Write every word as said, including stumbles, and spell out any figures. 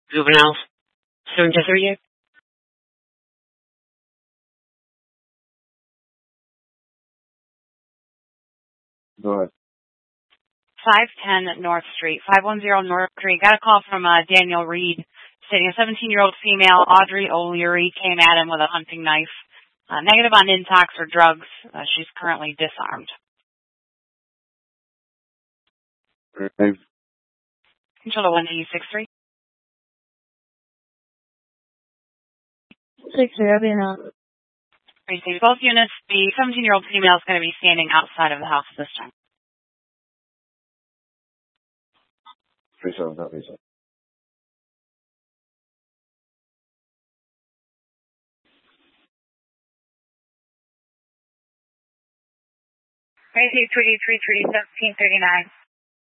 Juveniles. Soon to three. Go ahead. five ten North Street, five one zero North Street. Got a call from uh, Daniel Reed stating a seventeen-year-old female, Audrey O'Leary, came at him with a hunting knife. Uh, negative on intox or drugs. Uh, she's currently disarmed. Okay. Control to one eight six three. Six three, I'll be in help. Received both units. The seventeen-year-old female is going to be standing outside of the house this time. Three seven, not three seven. Received three three three seventeen thirty nine.